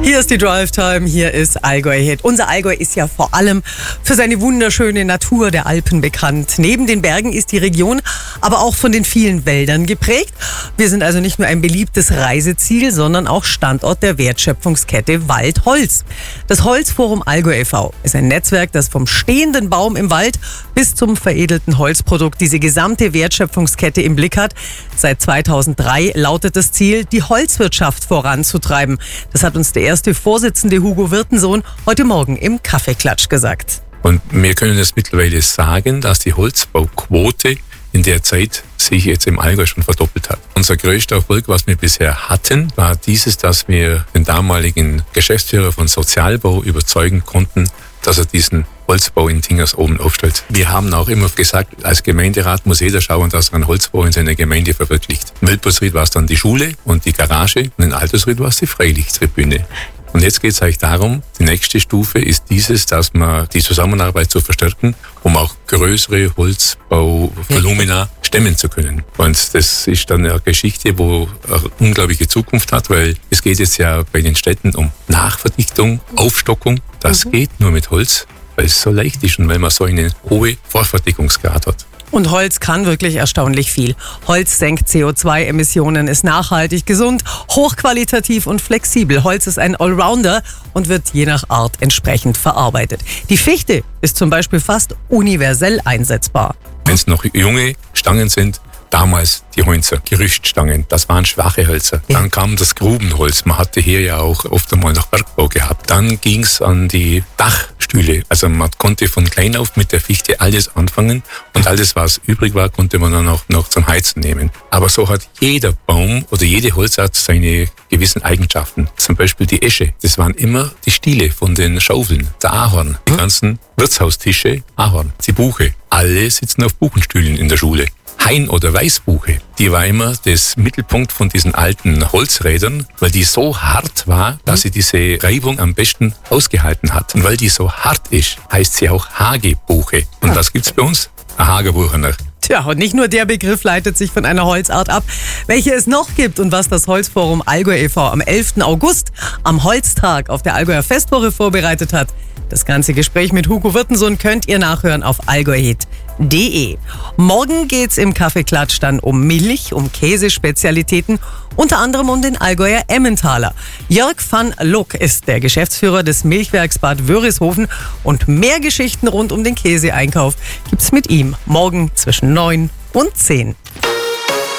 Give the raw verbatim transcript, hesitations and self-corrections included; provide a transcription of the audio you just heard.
Hier ist die Drive Time, hier ist Allgäu Hit. Unser Allgäu ist ja vor allem für seine wunderschöne Natur der Alpen bekannt. Neben den Bergen ist die Region aber auch von den vielen Wäldern geprägt. Wir sind also nicht nur ein beliebtes Reiseziel, sondern auch Standort der Wertschöpfungskette Wald-Holz. Das Holzforum Allgäu e V ist ein Netzwerk, das vom stehenden Baum im Wald bis zum veredelten Holzprodukt diese gesamte Wertschöpfungskette im Blick hat. Seit zweitausenddrei lautet das Ziel, die Holzwirtschaft voranzutreiben. Das hat uns der erste Vorsitzende Hugo Wirtensohn heute Morgen im Kaffeeklatsch gesagt. Und wir können jetzt mittlerweile sagen, dass die Holzbauquote in der Zeit sich jetzt im Allgäu schon verdoppelt hat. Unser größter Erfolg, was wir bisher hatten, war dieses, dass wir den damaligen Geschäftsführer von Sozialbau überzeugen konnten, dass er diesen Holzbau in Tingers oben aufstellt. Wir haben auch immer gesagt, als Gemeinderat muss jeder schauen, dass er einen Holzbau in seiner Gemeinde verwirklicht. In Wildbusried war es dann die Schule und die Garage und in Altersried war es die Freilichttribüne. Und jetzt geht es eigentlich darum, die nächste Stufe ist dieses, dass man die Zusammenarbeit zu verstärken, um auch größere Holzbauvolumina stemmen zu können. Und das ist dann eine Geschichte, wo eine unglaubliche Zukunft hat, weil es geht jetzt ja bei den Städten um Nachverdichtung, Aufstockung. Das mhm. geht nur mit Holz, weil es so leicht ist und weil man so einen hohen Vorfertigungsgrad hat. Und Holz kann wirklich erstaunlich viel. Holz senkt C O zwei Emissionen, ist nachhaltig, gesund, hochqualitativ und flexibel. Holz ist ein Allrounder und wird je nach Art entsprechend verarbeitet. Die Fichte ist zum Beispiel fast universell einsetzbar. Wenn es noch junge Stangen sind, damals die Heinzer, Gerüststangen, das waren schwache Hölzer. Ja. Dann kam das Grubenholz, man hatte hier ja auch oft einmal noch Bergbau gehabt. Dann ging es an die Dachstühle, also man konnte von klein auf mit der Fichte alles anfangen und alles, was übrig war, konnte man dann auch noch zum Heizen nehmen. Aber so hat jeder Baum oder jede Holzart seine gewissen Eigenschaften. Zum Beispiel die Esche, das waren immer die Stiele von den Schaufeln, der Ahorn, die ganzen Wirtshaustische, Ahorn, die Buche, alle sitzen auf Buchenstühlen in der Schule. Hain- oder Weißbuche, die war immer das Mittelpunkt von diesen alten Holzrädern, weil die so hart war, dass sie diese Reibung am besten ausgehalten hat. Und weil die so hart ist, heißt sie auch Hagebuche. Und was gibt's bei uns? Ein Hagebuchener. Tja, und nicht nur der Begriff leitet sich von einer Holzart ab. Welche es noch gibt und was das Holzforum Allgäu e V am elften August am Holztag auf der Allgäuer Festwoche vorbereitet hat, das ganze Gespräch mit Hugo Wirtensohn könnt ihr nachhören auf allgäuhit punkt de. Morgen geht's im Kaffeeklatsch dann um Milch, um Käsespezialitäten, unter anderem um den Allgäuer Emmentaler. Jörg van Look ist der Geschäftsführer des Milchwerks Bad Wörishofen und mehr Geschichten rund um den Käseeinkauf gibt's mit ihm morgen zwischen neun und zehn.